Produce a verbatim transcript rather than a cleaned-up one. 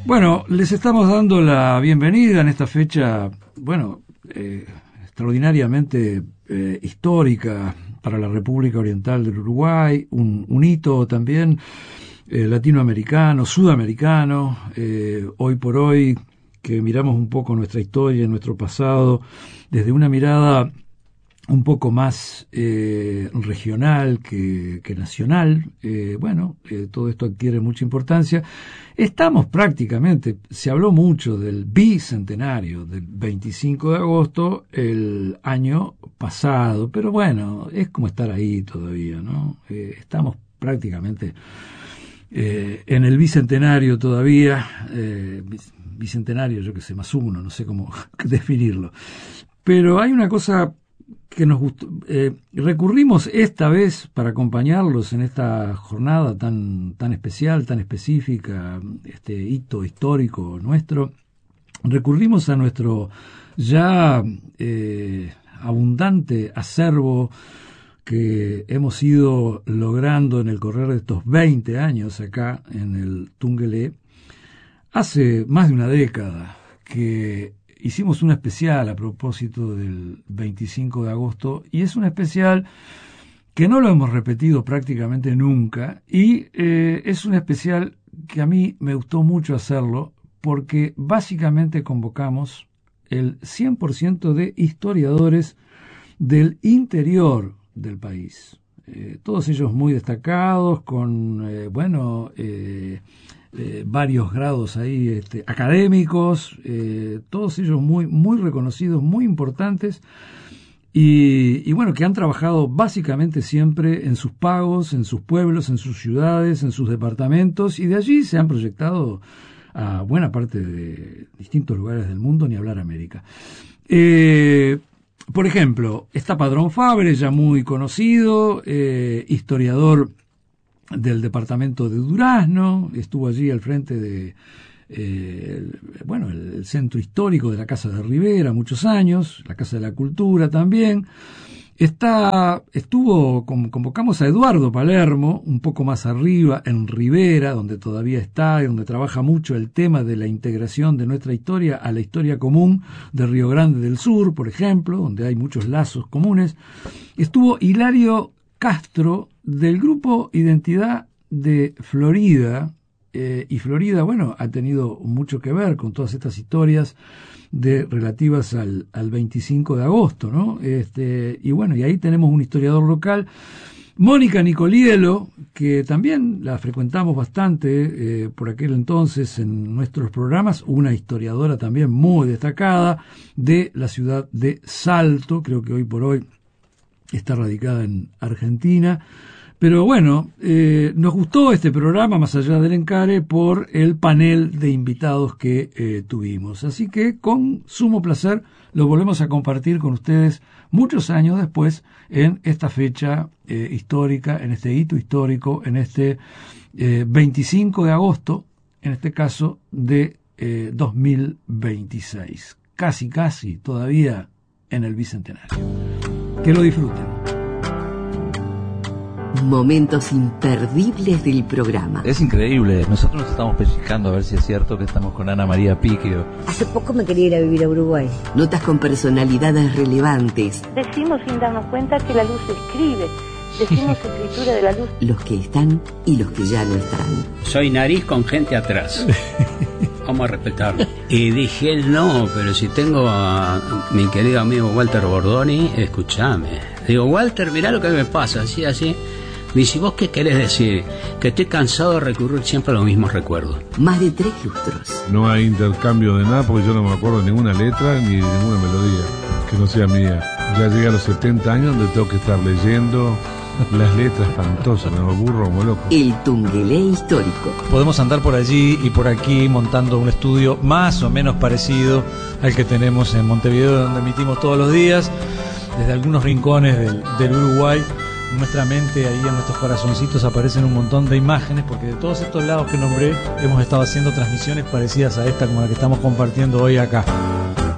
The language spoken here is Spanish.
Bueno, les estamos dando la bienvenida en esta fecha, bueno, eh, extraordinariamente eh, histórica para la República Oriental del Uruguay, un, un hito también eh, latinoamericano, sudamericano, eh, hoy por hoy que miramos un poco nuestra historia, nuestro pasado, desde una mirada un poco más eh, regional que, que nacional. Eh, bueno, eh, todo esto adquiere mucha importancia. Estamos prácticamente, se habló mucho del bicentenario del veinticinco de agosto el año pasado, pero bueno, es como estar ahí todavía, ¿no? Eh, estamos prácticamente eh, en el bicentenario todavía, eh, bicentenario, yo que sé, más uno, no sé cómo definirlo. Pero hay una cosa que nos gustó, eh, recurrimos esta vez para acompañarlos en esta jornada tan tan especial, tan específica, este hito histórico nuestro, recurrimos a nuestro ya eh, abundante acervo que hemos ido logrando en el correr de estos veinte años acá en el Tungelé. Hace más de una década que hicimos una especial a propósito del veinticinco de agosto, y es un especial que no lo hemos repetido prácticamente nunca, y eh, es un especial que a mí me gustó mucho hacerlo porque básicamente convocamos el cien por ciento de historiadores del interior del país, eh, todos ellos muy destacados, con, eh, bueno, eh, Eh, varios grados ahí este, académicos, eh, todos ellos muy muy reconocidos, muy importantes, y, y bueno, que han trabajado básicamente siempre en sus pagos, en sus pueblos, en sus ciudades, en sus departamentos, y de allí se han proyectado a buena parte de distintos lugares del mundo, ni hablar América. Eh, por ejemplo, está Padrón Fabre, ya muy conocido, eh, historiador del departamento de Durazno, estuvo allí al frente de eh, el, bueno, el, el centro histórico de la Casa de Rivera muchos años, la Casa de la Cultura también. Está, estuvo, convocamos a Eduardo Palermo, un poco más arriba, en Rivera, donde todavía está, y donde trabaja mucho el tema de la integración de nuestra historia a la historia común de Río Grande del Sur, por ejemplo, donde hay muchos lazos comunes. Estuvo Hilario Castro, del grupo Identidad de Florida, eh, y Florida, bueno, ha tenido mucho que ver con todas estas historias de relativas al, al veinticinco de agosto, ¿no? Este, y bueno, y ahí tenemos un historiador local, Mónica Nicolielo, que también la frecuentamos bastante eh, por aquel entonces en nuestros programas, una historiadora también muy destacada de la ciudad de Salto, creo que hoy por hoy está radicada en Argentina. Pero bueno, eh, nos gustó este programa, más allá del encare, por el panel de invitados que eh, tuvimos. Así que con sumo placer lo volvemos a compartir con ustedes muchos años después en esta fecha eh, histórica, en este hito histórico, en este eh, veinticinco de agosto, en este caso de eh, dos mil veintiséis. Casi, casi, todavía en el bicentenario. Que lo disfruten. Momentos imperdibles del programa. Es increíble, nosotros nos estamos pellizcando a ver si es cierto que estamos con Ana María Picchio. Hace poco me quería ir a vivir a Uruguay. Notas con personalidades relevantes. Decimos sin darnos cuenta que la luz escribe. Decimos escritura de la luz. Los que están y los que ya no están. Soy nariz con gente atrás. Vamos a respetarlo. Y dije, no, pero si tengo a mi querido amigo Walter Bordoni, escúchame. Digo, Walter, mirá lo que me pasa, así, así. Me dice, ¿vos qué querés decir? Que estoy cansado de recurrir siempre a los mismos recuerdos. Más de tres lustros. No hay intercambio de nada porque yo no me acuerdo de ninguna letra ni de ninguna melodía que no sea mía. Ya llegué a los setenta años donde tengo que estar leyendo las letras espantosas, me aburro como loco. El Tungelé histórico. Podemos andar por allí y por aquí montando un estudio más o menos parecido al que tenemos en Montevideo, donde emitimos todos los días, desde algunos rincones del, del Uruguay. En nuestra mente, ahí en nuestros corazoncitos aparecen un montón de imágenes, porque de todos estos lados que nombré hemos estado haciendo transmisiones parecidas a esta como la que estamos compartiendo hoy acá.